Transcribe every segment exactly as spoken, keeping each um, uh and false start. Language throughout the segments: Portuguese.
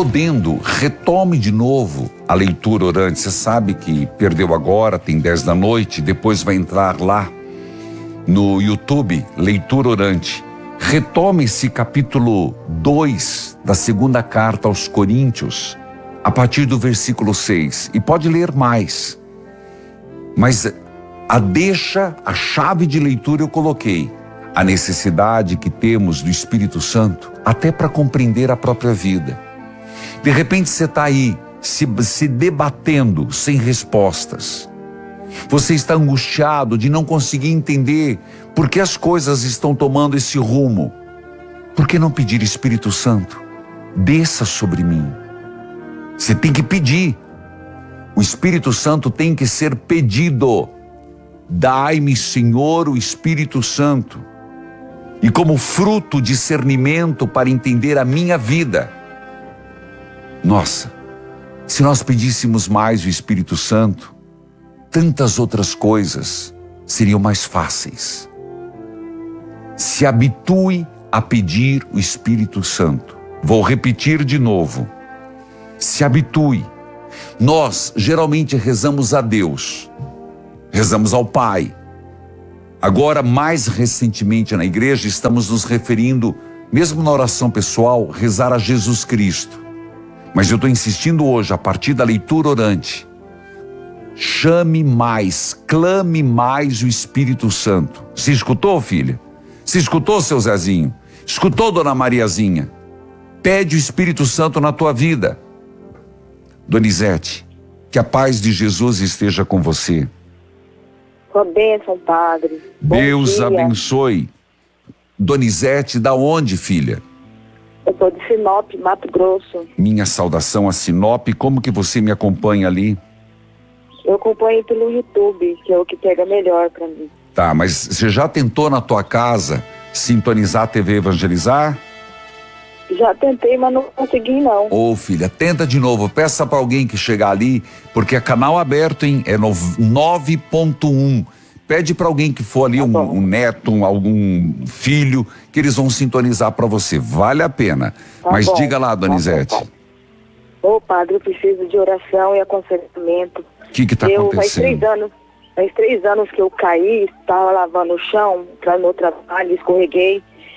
podendo, retome de novo a leitura orante. Você sabe que perdeu agora, tem dez da noite, depois vai entrar lá no YouTube, leitura orante. Retome esse capítulo dois da segunda carta aos Coríntios, a partir do versículo seis, e pode ler mais. Mas a deixa, a chave de leitura eu coloquei. A necessidade que temos do Espírito Santo, até para compreender a própria vida. De repente você está aí, se, se debatendo, sem respostas. Você está angustiado de não conseguir entender por que as coisas estão tomando esse rumo. Por que não pedir, Espírito Santo, desça sobre mim? Você tem que pedir. O Espírito Santo tem que ser pedido. Dai-me, Senhor, o Espírito Santo. E como fruto, discernimento para entender a minha vida. Nossa, se nós pedíssemos mais o Espírito Santo, tantas outras coisas seriam mais fáceis. Se habitue a pedir o Espírito Santo. Vou repetir de novo. Se habitue. Nós geralmente rezamos a Deus, rezamos ao Pai. Agora, mais recentemente na igreja, estamos nos referindo, mesmo na oração pessoal, rezar a Jesus Cristo. Mas eu estou insistindo hoje, a partir da leitura orante, chame mais, clame mais o Espírito Santo. Você escutou, filha? Você escutou, seu Zezinho? Escutou, dona Mariazinha? Pede o Espírito Santo na tua vida. Donizete, que a paz de Jesus esteja com você. Sua bênção, padre. Deus abençoe. Donizete, da onde, filha? Eu sou de Sinop, Mato Grosso. Minha saudação a Sinop. Como que você me acompanha ali? Eu acompanho pelo YouTube, que é o que pega melhor pra mim. Tá, mas você já tentou na tua casa sintonizar a T V Evangelizar? Já tentei, mas não consegui, não. Ô, filha, tenta de novo. Peça pra alguém que chegar ali, porque é canal aberto, hein? É nove ponto um. Pede pra alguém que for ali, Tá um, bom. um neto, um, algum filho, que eles vão sintonizar pra você. Vale a pena. Tá Mas bom. diga lá, Donizete. Tá bom. Ô, padre, eu preciso de oração e aconselhamento. O que que tá eu, faz acontecendo? três anos, faz três anos que eu caí, estava lavando o chão, para no trabalho, escorreguei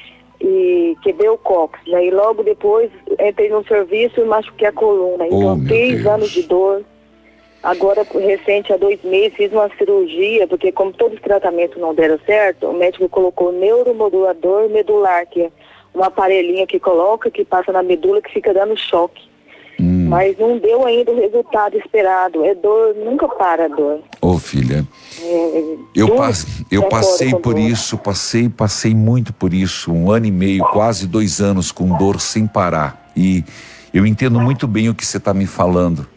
e quebrei o cóccix. Aí logo depois entrei no serviço e machuquei a coluna. Então, Oh, meu três Deus. anos de dor. Agora, recente, há dois meses, fiz uma cirurgia, porque como todos os tratamentos não deram certo, o médico colocou neuromodulador medular, que é um aparelhinho que coloca, que passa na medula, que fica dando choque. Hum. Mas não deu ainda o resultado esperado. É dor, nunca para a dor. Ô, filha, É, eu, dor, pas, eu de acordo passei com por dor. isso, passei, passei muito por isso, um ano e meio, quase dois anos com dor sem parar. E eu entendo muito bem o que você está me falando.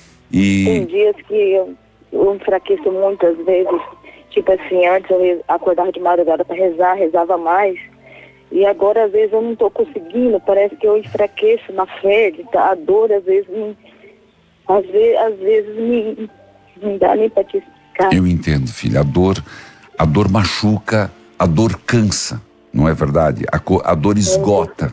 Tem E dias que eu, eu enfraqueço muitas vezes. Tipo assim, antes eu re- acordava de madrugada para rezar, rezava mais. E agora, às vezes, eu não estou conseguindo. Parece que eu enfraqueço na fé. A dor, às vezes, me, às vezes, às vezes me, não dá nem para te explicar. eu entendo, filha, a dor, a dor machuca, a dor cansa, não é verdade? A, co- a dor esgota.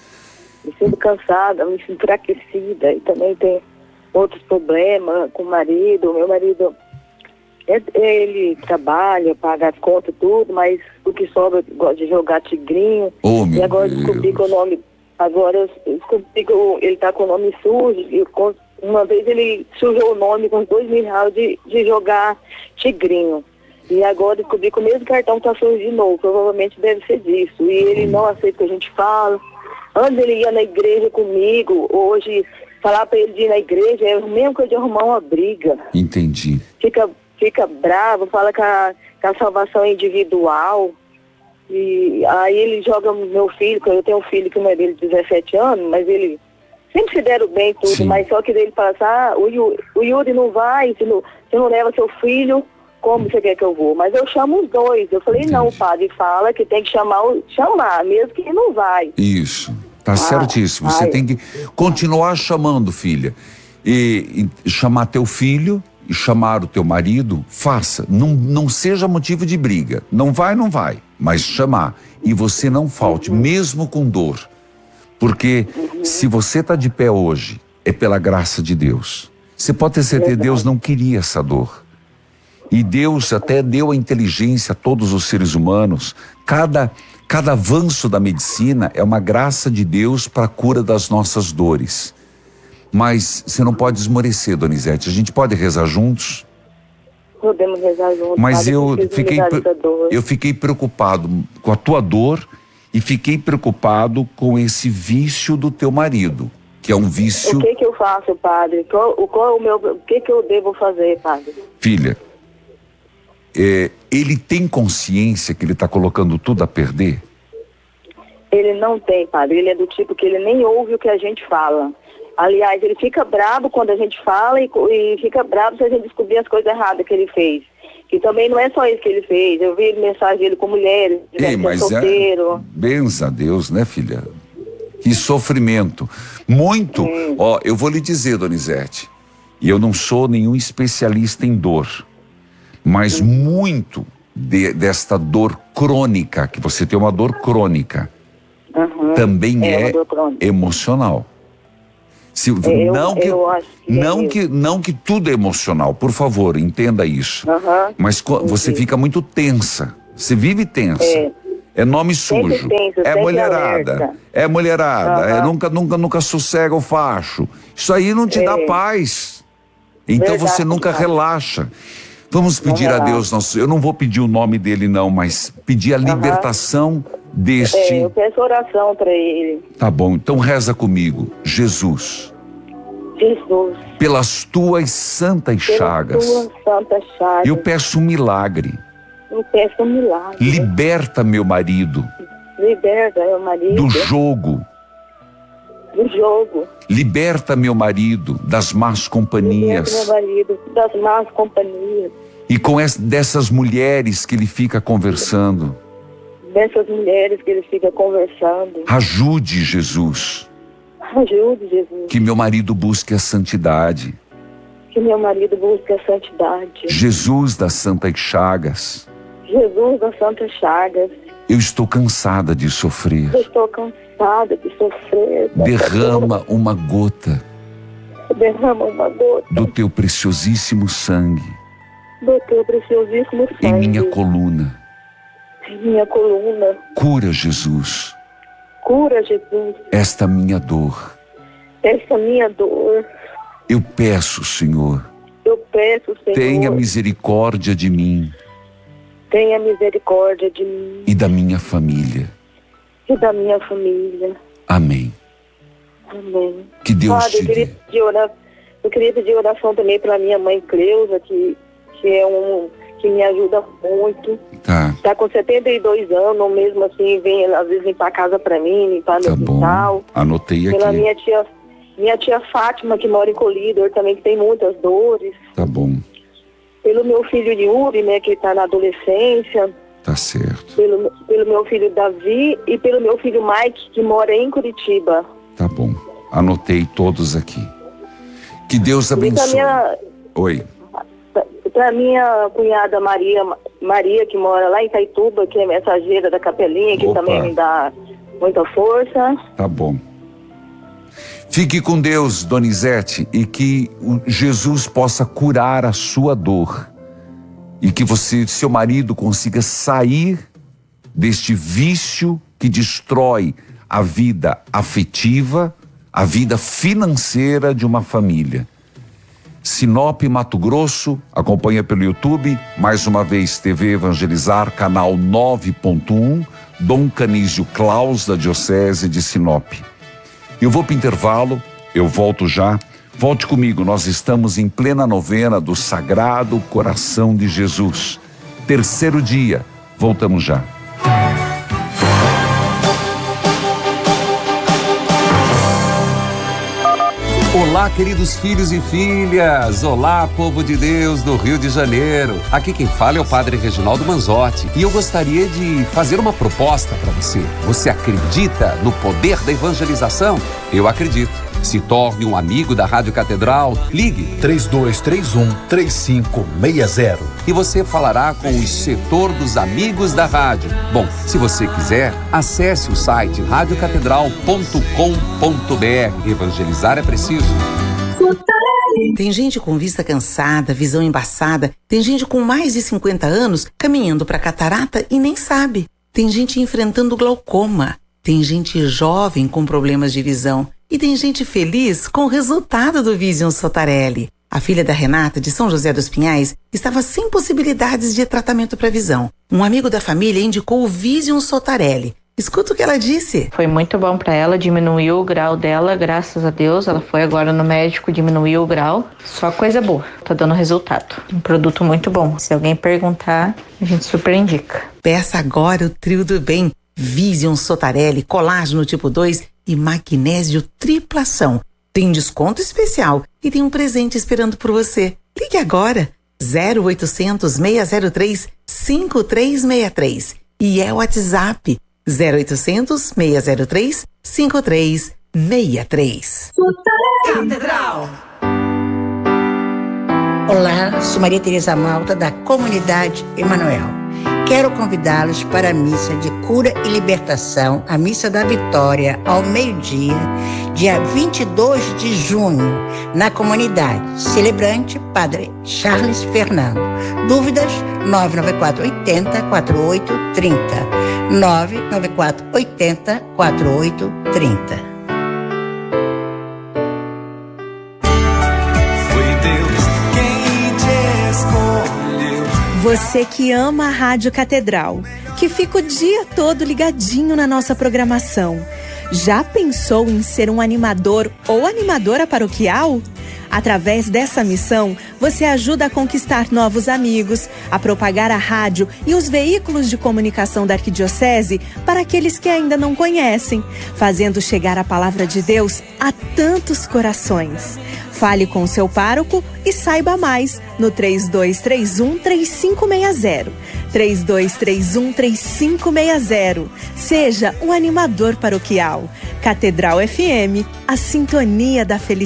Me sinto cansada, me sinto enfraquecida. E também tem outros problemas com o marido. Meu marido, é- ele trabalha, paga as contas, tudo, mas o que sobra, eu gosto de jogar tigrinho. Oh, meu E agora eu descobri Deus. que o nome, agora eu descobri que o- ele tá com o nome sujo. E com- uma vez ele sujou o nome com dois mil reais de, de jogar tigrinho. E agora eu descobri que o mesmo cartão tá sujo de novo. Provavelmente deve ser disso. E ele não aceita o que a gente fala. Antes ele ia na igreja comigo, hoje falar pra ele de ir na igreja é o mesmo que eu de arrumar uma briga. Entendi. Fica, fica bravo, fala que a, que a salvação é individual. E aí ele joga no meu filho, que eu tenho um filho que não é dele de dezessete anos, mas ele sempre se deram bem tudo, Sim. mas só que ele fala assim, ah, o, Yu- o Yuri não vai, se não, se não leva seu filho, como você quer que eu vou? Mas eu chamo os dois. Eu falei, não, o Entendi. padre fala que tem que chamar, o- chamar, mesmo que ele não vai. Isso, tá certíssimo. Você ai. tem que continuar chamando, filha. E, e chamar teu filho e chamar o teu marido, faça. Não, não seja motivo de briga. Não vai, não vai. Mas chamar. E você não falte, mesmo com dor. Porque Se você está de pé hoje, é pela graça de Deus. Você pode ter certeza que Deus não queria essa dor. E Deus até deu a inteligência a todos os seres humanos. Cada, cada avanço da medicina é uma graça de Deus para a cura das nossas dores. Mas você não pode esmorecer, Donizete. A gente pode rezar juntos? Podemos rezar juntos. Mas Padre, eu preciso fiquei, me dar essa dor. eu fiquei preocupado com a tua dor e fiquei preocupado com esse vício do teu marido, que é um vício... O que que eu faço, padre? Qual, o, qual é o, meu, o que que eu devo fazer, padre? Filha, é, ele tem consciência que ele está colocando tudo a perder? Ele não tem, padre. Ele é do tipo que ele nem ouve o que a gente fala. Aliás, ele fica bravo quando a gente fala e, e fica bravo se a gente descobrir as coisas erradas que ele fez. Que também não é só isso que ele fez. Eu vi mensagem dele com mulheres, Ei, mas solteiro. É, benza a Deus, né, filha? Que sofrimento. Muito. Hum. Ó, eu vou lhe dizer, Donizete, e eu não sou nenhum especialista em dor, mas hum. muito de, desta dor crônica, que você tem uma dor crônica, uhum. também é, é emocional. Se, eu, não que, eu acho que não, é que, não que tudo é emocional, por favor, entenda isso. Uhum. Mas co- você fica muito tensa. Você vive tensa. É, é nome sujo. Tenso, é mulherada. Alerta. É mulherada. Uhum. É nunca, nunca, nunca sossega o facho. Isso aí não te é. dá paz. Então Verdade, você nunca cara. relaxa. Vamos pedir a Deus, nosso, eu não vou pedir o nome dele não, mas pedir a uhum. libertação deste... É, eu peço oração para ele. Tá bom, então reza comigo. Jesus. Jesus. Pelas tuas santas Pelas chagas. Tuas santas chagas. Eu peço um milagre. Eu peço um milagre. Liberta meu marido. Liberta meu marido. Do jogo. Do jogo. Liberta meu marido das más companhias. Liberta meu marido das más companhias. E com essa, dessas mulheres que ele fica conversando. Dessas mulheres que ele fica conversando. Ajude, Jesus. Ajude, Jesus. Que meu marido busque a santidade. Que meu marido busque a santidade. Jesus das Santas Chagas. Jesus das Santas Chagas. Eu estou cansada de sofrer. Eu estou cansada de sofrer. Derrama uma gota. Derrama uma gota. Do teu preciosíssimo sangue. Do teu preciosíssimo sangue. Em minha coluna. Em minha coluna. Cura, Jesus. Cura, Jesus. Esta minha dor. Esta minha dor. Eu peço, Senhor. Eu peço, Senhor. Tenha misericórdia de mim. Tenha misericórdia de mim. E da minha família. E da minha família. Amém. Amém. Que Deus Padre, te eu queria dê. pedir oração, eu queria pedir oração também para minha mãe Cleusa, que, que é um que me ajuda muito. Tá. Tá com setenta e dois anos, mesmo assim, vem às vezes limpar a casa para mim, limpar tá meu quintal. Bom. Anotei aqui. Pela minha tia, minha tia Fátima, que mora em Colíder, também que tem muitas dores. Tá bom. Pelo meu filho Yuri, né, que está na adolescência. Tá certo. Pelo, pelo meu filho Davi e pelo meu filho Mike, que mora em Curitiba. Tá bom. Anotei todos aqui. Que Deus abençoe. E minha, Oi. Para minha cunhada Maria, Maria, que mora lá em Itaituba, que é mensageira da Capelinha, que Opa. também me dá muita força. Tá bom. Fique com Deus, Donizete, e que Jesus possa curar a sua dor. E que você, seu marido, consiga sair deste vício que destrói a vida afetiva, a vida financeira de uma família. Sinop, Mato Grosso, acompanha pelo YouTube, mais uma vez T V Evangelizar, canal nove ponto um, Dom Canísio Claus, da Diocese de Sinop. Eu vou para o intervalo, eu volto já. Volte comigo, nós estamos em plena novena do Sagrado Coração de Jesus. Terceiro dia, voltamos já. Olá, queridos filhos e filhas. Olá, povo de Deus do Rio de Janeiro. Aqui quem fala é o Padre Reginaldo Manzotti. E eu gostaria de fazer uma proposta para você. Você acredita no poder da evangelização? Eu acredito. Se torne um amigo da Rádio Catedral. Ligue três dois três um, três cinco seis zero e você falará com o setor dos amigos da rádio. Bom, se você quiser, acesse o site rádio catedral ponto com ponto br. Evangelizar é preciso. Tem gente com vista cansada, visão embaçada. Tem gente com mais de cinquenta anos caminhando para catarata e nem sabe. Tem gente enfrentando glaucoma. Tem gente jovem com problemas de visão. E tem gente feliz com o resultado do Vision Sotarelli. A filha da Renata, de São José dos Pinhais, estava sem possibilidades de tratamento para visão. Um amigo da família indicou o Vision Sotarelli. Escuta o que ela disse. Foi muito bom para ela, diminuiu o grau dela, graças a Deus. Ela foi agora no médico, diminuiu o grau. Só coisa boa, tá dando resultado. Um produto muito bom. Se alguém perguntar, a gente super indica. Peça agora o trio do bem. Vision Sotarelli, colágeno tipo dois e magnésio triplação. Tem desconto especial e tem um presente esperando por você. Ligue agora. zero oitocentos, seis zero três, cinco três seis três. E é o WhatsApp. zero oitocentos, seis zero três, cinco três seis três. Catedral. Olá, sou Maria Tereza Malta, da Comunidade Emanuel. Quero convidá-los para a missa de cura e libertação, a missa da Vitória, ao meio-dia, dia vinte e dois de junho, na comunidade. Celebrante, Padre Charles Fernando. Dúvidas? nove nove quatro oito zero, quatro oito três zero. nove nove quatro oito zero, quatro oito três zero. Você que ama a Rádio Catedral, que fica o dia todo ligadinho na nossa programação, já pensou em ser um animador ou animadora paroquial? Através dessa missão, você ajuda a conquistar novos amigos, a propagar a rádio e os veículos de comunicação da Arquidiocese para aqueles que ainda não conhecem, fazendo chegar a palavra de Deus a tantos corações. Fale com o seu pároco e saiba mais no três dois três um, três cinco seis zero. três dois três um, três cinco seis zero. Seja um animador paroquial. Catedral F M, a sintonia da felicidade.